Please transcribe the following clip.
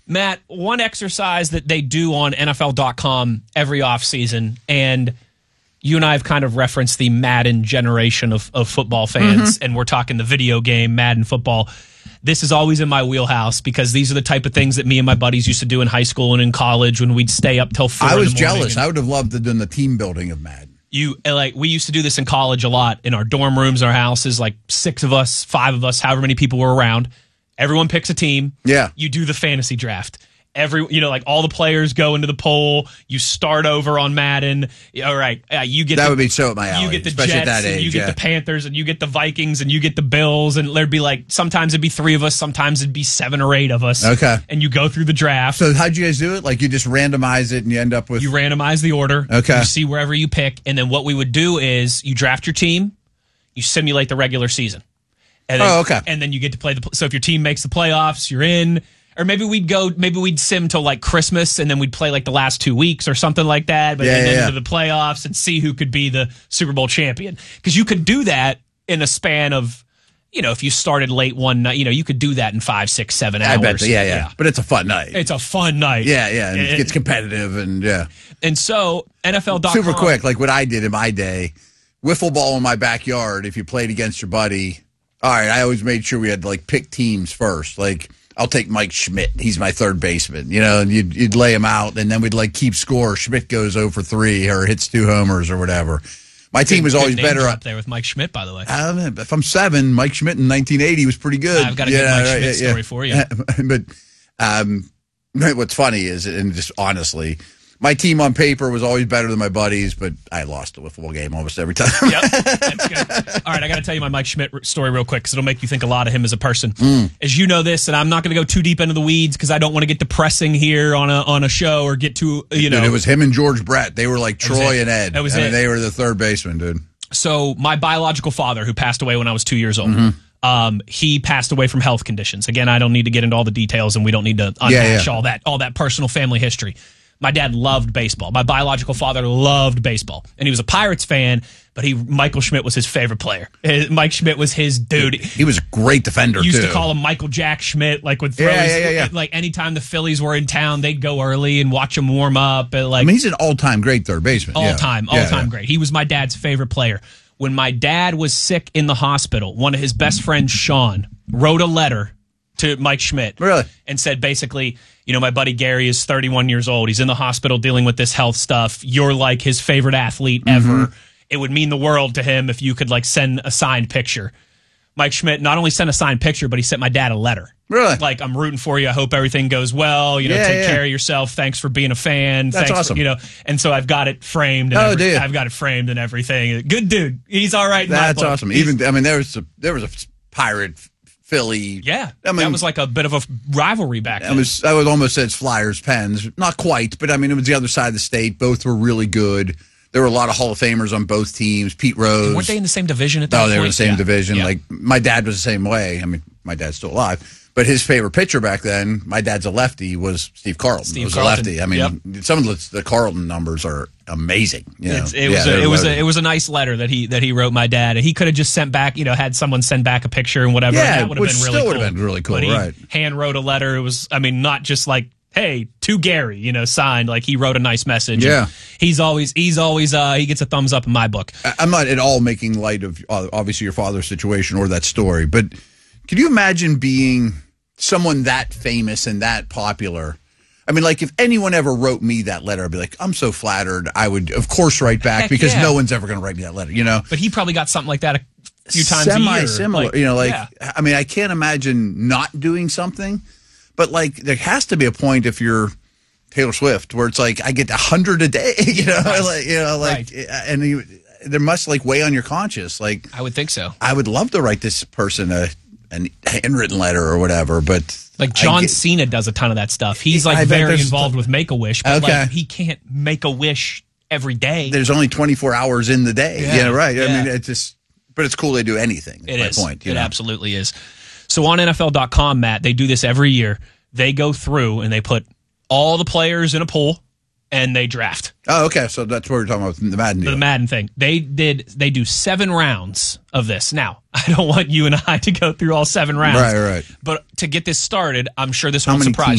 Matt, one exercise that they do on NFL.com every offseason, and you and I have kind of referenced the Madden generation of football fans, and we're talking the video game, Madden football. This is always in my wheelhouse because these are the type of things that me and my buddies used to do in high school and in college when we'd stay up till 4 I in the was morning. jealous. I would have loved to do the team building of Madden. We used to do this in college a lot in our dorm rooms, our houses, like 6 of us, 5 of us, however many people were around. Everyone picks a team. Yeah. You do the fantasy draft. All the players go into the poll. You start over on Madden. All right, you get that would be so at my alley. You get the especially Jets, at that age, and you get the Panthers, and you get the Vikings, and you get the Bills, and there'd be sometimes it'd be 3 of us, sometimes it'd be 7 or 8 of us. Okay, and you go through the draft. So how'd you guys do it? Like you just randomize it, and you end up with you randomize the order. Okay, you see wherever you pick, and then what we would do is you draft your team, you simulate the regular season. And then, okay. And then you get to play so if your team makes the playoffs, you're in. Or maybe we'd sim till like Christmas and then we'd play like the last 2 weeks or something like that. But then into the playoffs and see who could be the Super Bowl champion. Because you could do that in a span of, if you started late one night, you could do that in 5, 6, 7 hours. I bet. Yeah. But it's a fun night. It's a fun night. Yeah. And it gets competitive and yeah. And so NFL.com. Super quick, like what I did in my day, wiffle ball in my backyard. If you played against your buddy, all right, I always made sure we had to pick teams first. Like, I'll take Mike Schmidt. He's my third baseman, and you'd lay him out, and then we'd keep score. Schmidt goes 0 for 3 or hits 2 homers or whatever. My team was always better up there with Mike Schmidt, by the way. If I'm 7, Mike Schmidt in 1980 was pretty good. I've got a good Mike Schmidt story for you. But what's funny is, and just honestly, my team on paper was always better than my buddies, but I lost a wiffle ball game almost every time. Yep, that's good. All right, I got to tell you my Mike Schmidt story real quick because it'll make you think a lot of him as a person. As you know this, and I'm not going to go too deep into the weeds because I don't want to get depressing here on a show or get too, Dude, it was him and George Brett. They were like Troy and Ed. That was it. They were the third baseman, dude. So my biological father, who passed away when I was 2 years old, he passed away from health conditions. Again, I don't need to get into all the details, and we don't need to unhash all that personal family history. My dad loved baseball. My biological father loved baseball. And he was a Pirates fan, but Michael Schmidt was his favorite player. Mike Schmidt was his dude. He was a great defender, Used to call him Michael Jack Schmidt, would throw anytime the Phillies were in town, they'd go early and watch him warm up. He's an all-time great third baseman. All-time great. He was my dad's favorite player. When my dad was sick in the hospital, one of his best friends, Sean, wrote a letter to Mike Schmidt. Really? And said basically, my buddy Gary is 31 years old. He's in the hospital dealing with this health stuff. You're like his favorite athlete ever. It would mean the world to him if you could send a signed picture. Mike Schmidt not only sent a signed picture, but he sent my dad a letter. Really? I'm rooting for you. I hope everything goes well. Take care of yourself. Thanks for being a fan. That's awesome. And so I've got it framed. I've got it framed and everything. Good dude. He's all right. That's awesome. There was a Pirate Philly. Yeah. That was like a bit of a rivalry back then. I would almost say it's Flyers, Pens. Not quite, but it was the other side of the state. Both were really good. There were a lot of Hall of Famers on both teams. Pete Rose. Weren't they in the same division at that point? No, they were in the same division. Yeah. My dad was the same way. My dad's still alive. But his favorite pitcher back then, my dad's a lefty, was Steve Carlton. He was a lefty. Some of the Carlton numbers are amazing. It was a nice letter that he wrote my dad. He could have just sent back, had someone send back a picture and whatever. Yeah, and that would have been really cool. Would have been really cool. But he right. hand wrote a letter. It was, not just hey, to Gary, signed. He wrote a nice message. Yeah. He's always he gets a thumbs up in my book. I'm not at all making light of obviously your father's situation or that story, but could you imagine being someone that famous and that popular? If anyone ever wrote me that letter, I'd be like, I'm so flattered. I would, of course, write back because no one's ever going to write me that letter, But he probably got something like that a few times a year. Similar, I can't imagine not doing something, but there has to be a point if you're Taylor Swift where it's I get 100 a day, Right. And there must weigh on your conscience. I would think so. I would love to write this person a handwritten letter or whatever, but John Cena does a ton of that stuff. He's very involved with Make-A-Wish, but he can't make a wish every day. There's only 24 hours in the day. Yeah, right. Yeah. But it's cool they do anything. That's my point. It absolutely is. So on NFL.com, Matt, they do this every year. They go through and they put all the players in a pool and they draft. Oh, okay. So that's what we're talking about, the Madden deal. The Madden thing. They do 7 rounds of this. Now, I don't want you and I to go through all 7 rounds. Right. But to get this started, I'm sure this won't surprise